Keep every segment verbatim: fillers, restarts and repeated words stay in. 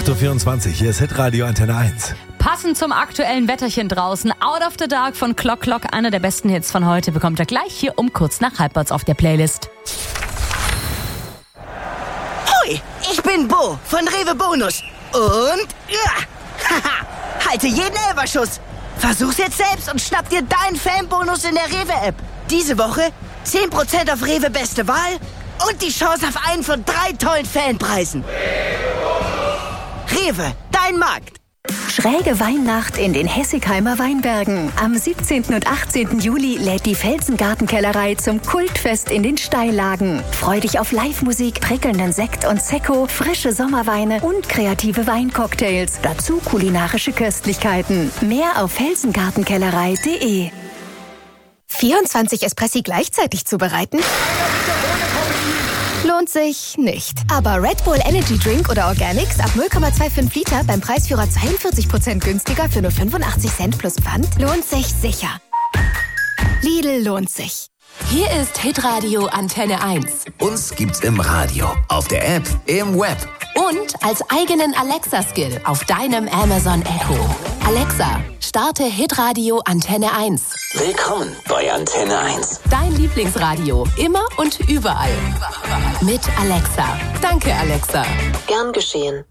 acht Uhr vierundzwanzig, hier ist Hitradio Antenne eins. Passend zum aktuellen Wetterchen draußen, Out of the Dark von Clock Clock, einer der besten Hits von heute, bekommt er gleich hier um kurz nach halbplatz auf der Playlist. Hoi, ich bin Bo von Rewe Bonus und ja, haha, halte jeden Elferschuss. Versuch's jetzt selbst und schnapp dir deinen Fanbonus in der Rewe-App. Diese Woche zehn Prozent auf Rewe Beste Wahl und die Chance auf einen von drei tollen Fanpreisen. Rewe, dein Markt. Schräge Weihnacht in den Hessigheimer Weinbergen. Am siebzehnten und achtzehnten Juli lädt die Felsengartenkellerei zum Kultfest in den Steillagen. Freu dich auf Live-Musik, prickelnden Sekt und Sekko, frische Sommerweine und kreative Weincocktails. Dazu kulinarische Köstlichkeiten. Mehr auf felsengartenkellerei punkt de. vierundzwanzig Espressi gleichzeitig zubereiten? Lohnt sich nicht. Aber Red Bull Energy Drink oder Organics ab null Komma fünfundzwanzig Liter beim Preisführer zweiundvierzig Prozent günstiger für nur fünfundachtzig Cent plus Pfand lohnt sich sicher. Lidl lohnt sich. Hier ist Hitradio Antenne eins. Uns gibt's im Radio, auf der App, im Web. Und als eigenen Alexa-Skill auf deinem Amazon Echo. Alexa, starte Hitradio Antenne eins. Willkommen bei Antenne eins. Dein Lieblingsradio, immer und überall. Mit Alexa. Danke, Alexa. Gern geschehen.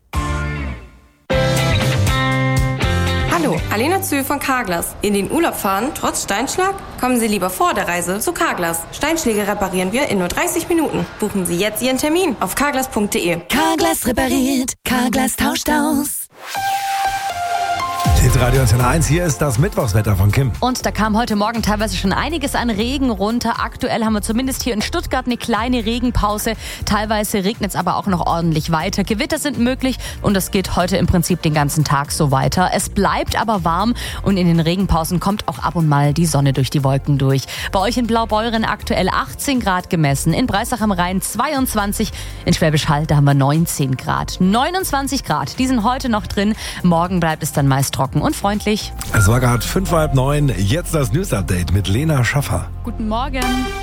Hallo, Alena Zühl von Carglass. In den Urlaub fahren, trotz Steinschlag? Kommen Sie lieber vor der Reise zu Carglass. Steinschläge reparieren wir in nur dreißig Minuten. Buchen Sie jetzt Ihren Termin auf carglass punkt de. Carglass repariert, Carglass tauscht aus. Hitradio Antenne eins, hier ist das Mittwochswetter von Kim. Und da kam heute Morgen teilweise schon einiges an Regen runter. Aktuell haben wir zumindest hier in Stuttgart eine kleine Regenpause. Teilweise regnet es aber auch noch ordentlich weiter. Gewitter sind möglich und das geht heute im Prinzip den ganzen Tag so weiter. Es bleibt aber warm und in den Regenpausen kommt auch ab und mal die Sonne durch die Wolken durch. Bei euch in Blaubeuren aktuell achtzehn Grad gemessen, in Breisach am Rhein zweiundzwanzig, in Schwäbisch Hall da haben wir neunzehn Grad. neunundzwanzig Grad, die sind heute noch drin. Morgen bleibt es dann meist trocken und freundlich. Es war gerade fünf Uhr halb neun, jetzt das News-Update mit Lena Schaffer. Guten Morgen.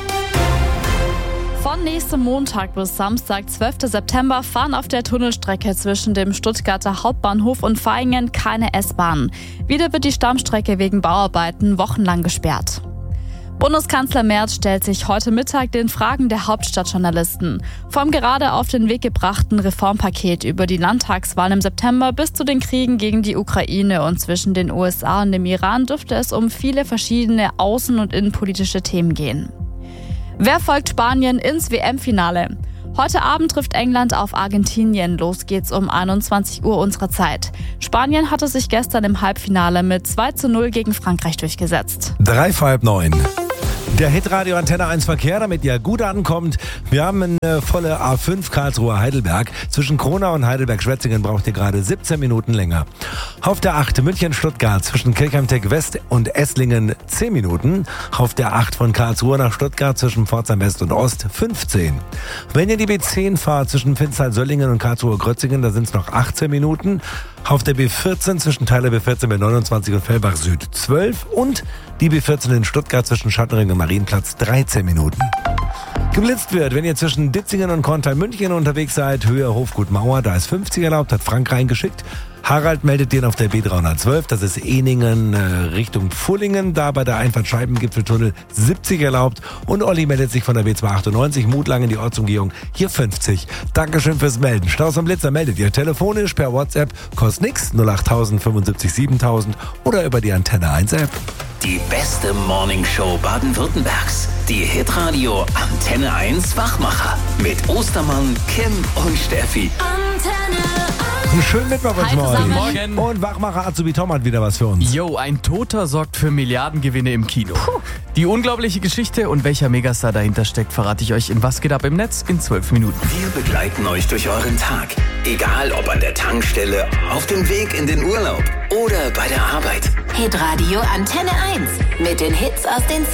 Von nächstem Montag bis Samstag, zwölften September, fahren auf der Tunnelstrecke zwischen dem Stuttgarter Hauptbahnhof und Vaihingen keine S-Bahnen. Wieder wird die Stammstrecke wegen Bauarbeiten wochenlang gesperrt. Bundeskanzler Merz stellt sich heute Mittag den Fragen der Hauptstadtjournalisten. Vom gerade auf den Weg gebrachten Reformpaket über die Landtagswahlen im September bis zu den Kriegen gegen die Ukraine und zwischen den U S A und dem Iran dürfte es um viele verschiedene außen- und innenpolitische Themen gehen. Wer folgt Spanien ins W M-Finale? Heute Abend trifft England auf Argentinien. Los geht's um einundzwanzig Uhr unserer Zeit. Spanien hatte sich gestern im Halbfinale mit zwei zu null gegen Frankreich durchgesetzt. Drei vor halb neun. Der Hitradio Antenne eins Verkehr, damit ihr gut ankommt. Wir haben eine volle A fünf Karlsruhe-Heidelberg. Zwischen Kronau und Heidelberg-Schwetzingen braucht ihr gerade siebzehn Minuten länger. Auf der acht München-Stuttgart zwischen Kirchheim-Tech West und Esslingen zehn Minuten. Auf der acht von Karlsruhe nach Stuttgart zwischen Pforzheim West und Ost fünfzehn. Wenn ihr die B zehn fahrt zwischen Finstal-Söllingen und Karlsruhe-Grötzingen, da sind es noch achtzehn Minuten. Auf der B vierzehn zwischen Teiler B vierzehn B neunundzwanzig und Fellbach Süd zwölf und die B vierzehn in Stuttgart zwischen Schottenring und Marienplatz dreizehn Minuten. Geblitzt wird, wenn ihr zwischen Ditzingen und Korntal München unterwegs seid, Höhe Hofgut Mauer, da ist fünfzig erlaubt, hat Frank reingeschickt. Harald meldet den auf der B dreihundertzwölf, das ist Ehningen äh, Richtung Pfullingen, da bei der Einfahrt Scheibengipfeltunnel siebzig erlaubt. Und Olli meldet sich von der B zweihundertachtundneunzig, Mutlang in die Ortsumgehung, hier fünfzig. Dankeschön fürs Melden. Staus und Blitzer meldet ihr telefonisch, per WhatsApp, kostet nix, null acht null null null fünfundsiebzig siebentausend oder über die Antenne eins App. Die beste Morningshow Baden-Württembergs. Die Hitradio Antenne eins Wachmacher. Mit Ostermann, Kim und Steffi. Antenne Einen schönen Mittwoch Hi uns morgen. Morgen. Und Wachmacher Azubi Tom hat wieder was für uns. Yo, ein Toter sorgt für Milliardengewinne im Kino. Puh. Die unglaubliche Geschichte und welcher Megastar dahinter steckt, verrate ich euch in Was geht ab im Netz in zwölf Minuten. Wir begleiten euch durch euren Tag. Egal ob an der Tankstelle, auf dem Weg in den Urlaub oder bei der Arbeit. Hitradio Antenne eins mit den Hits aus den